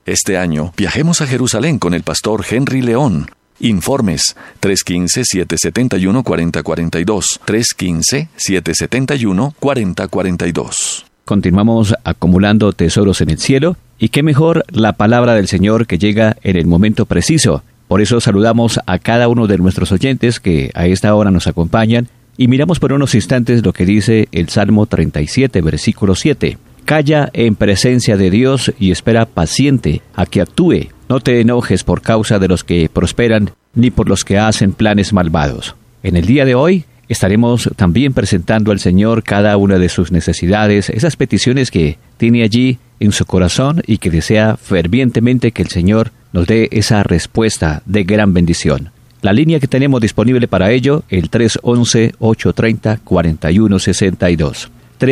Este año, viajemos a Jerusalén con el pastor Henry León. Informes 315-771-4042, 315-771-4042. Continuamos acumulando tesoros en el cielo, y qué mejor la palabra del Señor que llega en el momento preciso. Por eso saludamos a cada uno de nuestros oyentes que a esta hora nos acompañan, y miramos por unos instantes lo que dice el Salmo 37, versículo 7. Calla en presencia de Dios y espera paciente a que actúe. No te enojes por causa de los que prosperan, ni por los que hacen planes malvados. En el día de hoy estaremos también presentando al Señor cada una de sus necesidades, esas peticiones que tiene allí en su corazón y que desea fervientemente que el Señor nos dé esa respuesta de gran bendición. La línea que tenemos disponible para ello, el 311-830-4162.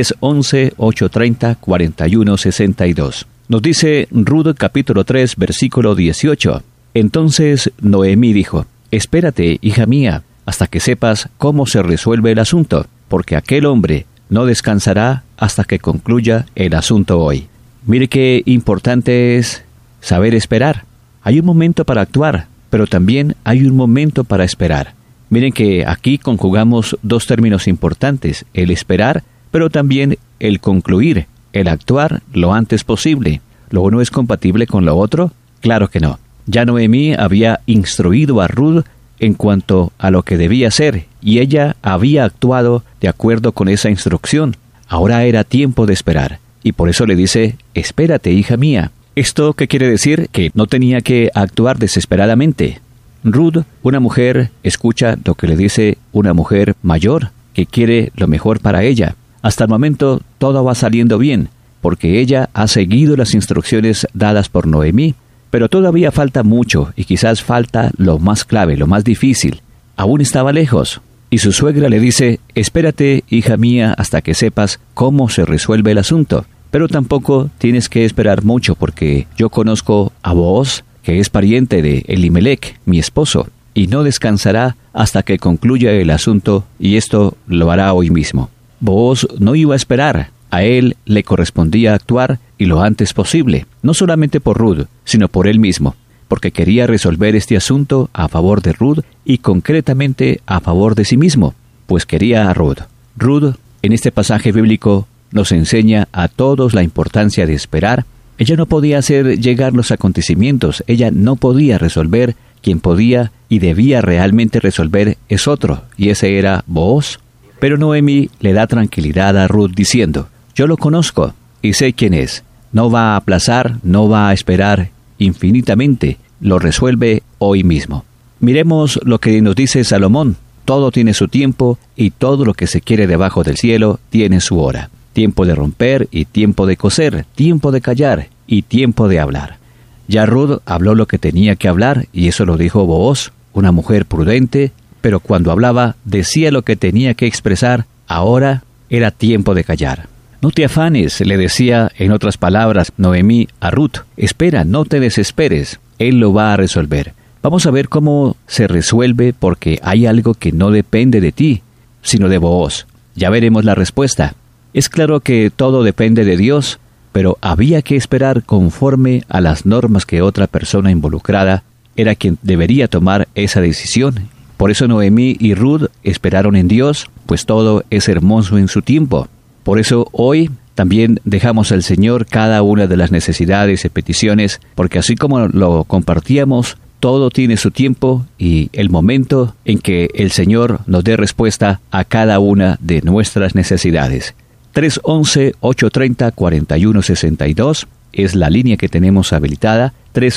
311-830-4162. Nos dice Ruth capítulo 3, versículo 18. Entonces Noemí dijo: espérate, hija mía, hasta que sepas cómo se resuelve el asunto, porque aquel hombre no descansará hasta que concluya el asunto hoy. Mire qué importante es saber esperar. Hay un momento para actuar, pero también hay un momento para esperar. Miren que aquí conjugamos dos términos importantes, el esperar, pero también el concluir, el actuar lo antes posible. ¿Lo uno es compatible con lo otro? Claro que no. Ya Noemí había instruido a Ruth en cuanto a lo que debía hacer, y ella había actuado de acuerdo con esa instrucción. Ahora era tiempo de esperar, y por eso le dice: espérate, hija mía. ¿Esto qué quiere decir? Que no tenía que actuar desesperadamente. Ruth, una mujer, escucha lo que le dice una mujer mayor, que quiere lo mejor para ella. Hasta el momento todo va saliendo bien, porque ella ha seguido las instrucciones dadas por Noemí, pero todavía falta mucho, y quizás falta lo más clave, lo más difícil. Aún estaba lejos, y su suegra le dice: espérate, hija mía, hasta que sepas cómo se resuelve el asunto. Pero tampoco tienes que esperar mucho, porque yo conozco a Booz, que es pariente de Elimelech, mi esposo, y no descansará hasta que concluya el asunto, y esto lo hará hoy mismo. Booz no iba a esperar, a él le correspondía actuar y lo antes posible, no solamente por Ruth, sino por él mismo, porque quería resolver este asunto a favor de Ruth y concretamente a favor de sí mismo, pues quería a Ruth. Ruth, en este pasaje bíblico, nos enseña a todos la importancia de esperar. Ella no podía hacer llegar los acontecimientos, ella no podía resolver. Quien podía y debía realmente resolver es otro, y ese era Booz. Pero Noemí le da tranquilidad a Ruth diciendo: yo lo conozco y sé quién es. No va a aplazar, no va a esperar infinitamente, lo resuelve hoy mismo. Miremos lo que nos dice Salomón: todo tiene su tiempo y todo lo que se quiere debajo del cielo tiene su hora. Tiempo de romper y tiempo de coser, tiempo de callar y tiempo de hablar. Ya Ruth habló lo que tenía que hablar, y eso lo dijo Booz, una mujer prudente, pero cuando hablaba decía lo que tenía que expresar. Ahora era tiempo de callar. No te afanes, le decía en otras palabras Noemí a Ruth. Espera, no te desesperes, él lo va a resolver. Vamos a ver cómo se resuelve, porque hay algo que no depende de ti, sino de Booz. Ya veremos la respuesta. Es claro que todo depende de Dios, pero había que esperar conforme a las normas que otra persona involucrada era quien debería tomar esa decisión. Por eso Noemí y Ruth esperaron en Dios, pues todo es hermoso en su tiempo. Por eso hoy también dejamos al Señor cada una de las necesidades y peticiones, porque así como lo compartíamos, todo tiene su tiempo y el momento en que el Señor nos dé respuesta a cada una de nuestras necesidades. 311-830-4162 es la línea que tenemos habilitada,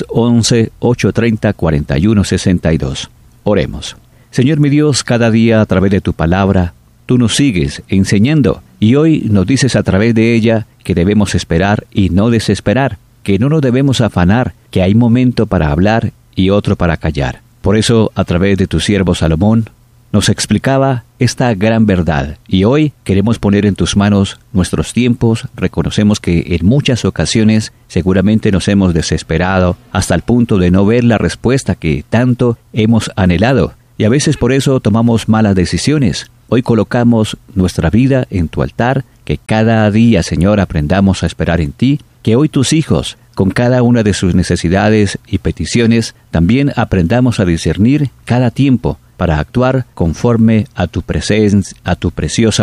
311-830-4162. Oremos. Señor mi Dios, cada día a través de tu palabra, tú nos sigues enseñando, y hoy nos dices a través de ella que debemos esperar y no desesperar, que no nos debemos afanar, que hay momento para hablar y otro para callar. Por eso, a través de tu siervo Salomón, nos explicaba esta gran verdad, y hoy queremos poner en tus manos nuestros tiempos. Reconocemos que en muchas ocasiones seguramente nos hemos desesperado hasta el punto de no ver la respuesta que tanto hemos anhelado, y a veces por eso tomamos malas decisiones. Hoy colocamos nuestra vida en tu altar, que cada día, Señor, aprendamos a esperar en ti, que hoy tus hijos, con cada una de sus necesidades y peticiones, también aprendamos a discernir cada tiempo para actuar conforme a tu presencia, a tu preciosa